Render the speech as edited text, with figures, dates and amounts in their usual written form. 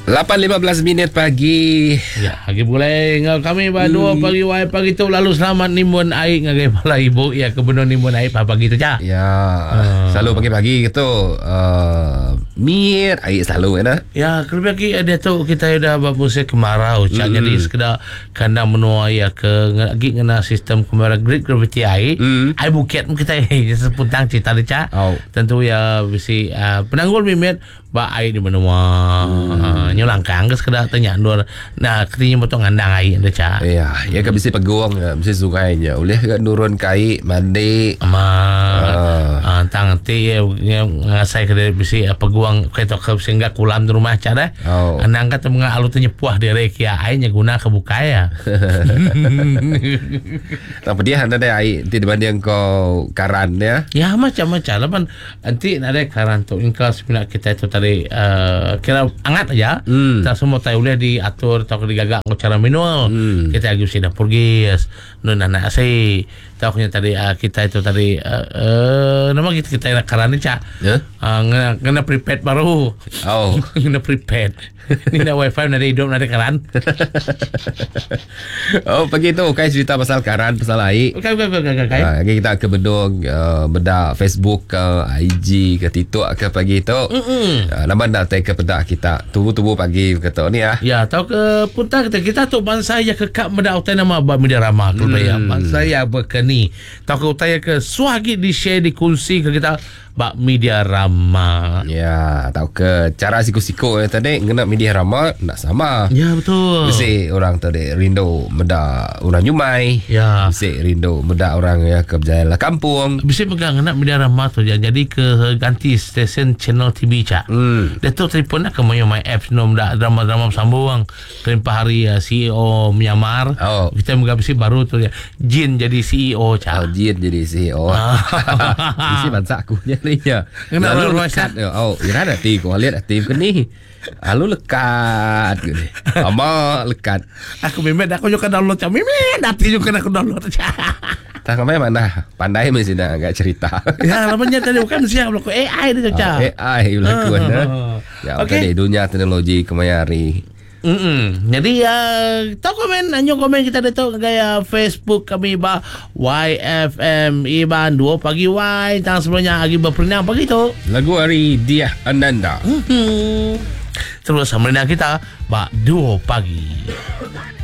8.15 minit pagi. Ya, lagi boleh ngau kami berdua pagi wai pagi tu lalu selamat nimbun air ngagai pala ibu ya kebenar nimbun air pagi tu cak. Ya, selalu pagi-pagi gitu. Mir air selalu kan. Ya, kalau lagi ada tu kita dah berpusat kemarau cak. Jadi sekedar kandang menua ya ke lagi kena sistem kemarau great gravity air. Air bukit kita sepuntang cerita dia cak. Tentu ya bisi penanggul mimit ba air di menua. Nyolangkang ke sekedar tanya dua. Nah, katanya potong ngandang air ada cak. Ya, ya kan bisa peguang, bisa sungainya. Oleh kan nurun kai mandi. Tang ti ngasai ke bisi peguang kereta ke sehingga kulam di rumah cak dah. Andang kata menga alu tanya puah derek ya airnya guna ke bukaya. Tapi dia ada air nanti dibanding kau karan ya. Ya macam-macam lapan nanti ada karan tu ingkau sebenarnya kita itu tadi kira angat aja. Tak semua tahu boleh diatur atau digagak cara manual. Kita lagi sudah pergi nun anak asi. Tahu tadi kita itu tadi nama kita nak karan ni cak. Kena prepaid baru. Kena prepaid. Ni dah wifi nak hidup nak karan. Pagi tu kai cerita pasal karan pasal air. Okay. Kita ke Bedong benda Facebook ke IG ke TikTok ke pagi tu. Nama nak take ke pedak kita. Tunggu pagi kata ni ya. Ya, tahu ke punta kita tu bangsa ya kekak benda utai nama abah media ramah tu ya. Bangsa ya berkeni. Tahu ke utai ke suagi di share dikongsi ke kita bak media ramah. Ya, tahu ke cara siku-siku tadi kena media ramah nak sama. Ya, betul. Mesti orang tadi rindu meda orang nyumai. Ya. Mesti rindu meda orang ya ke berjaya kampung. Mesti pegang kena media ramah tu ya. Jadi ke ganti stesen channel TV cak. Dia tu telefon nak ke my apps nom dah drama-drama sambung. Kelempah hari CEO Myanmar. Kita mesti baru tu ya. Jin jadi CEO cak. Jin jadi CEO. Mesti bangsa aku nya. Lalu lekat. Ira dah ti kau lihat tim ke ni. Lalu lekat ke ni. Ama lekat. Aku memang aku juga download cak. Memang nanti juga aku download cak. Tak kau mana pandai mesti nak agak cerita. Ya, namanya tadi bukan siang berlaku AI dia cak. AI berlaku ya. Tadi dunia teknologi kemayari. Jadi tahu komen anyo komen kita dato gaya Facebook kami ba YFM Iban 2 pagi Y tang sebelumnya lagi berperinang pagi tu lagu hari Dia Ananda. Terus sama kita ba 2 pagi.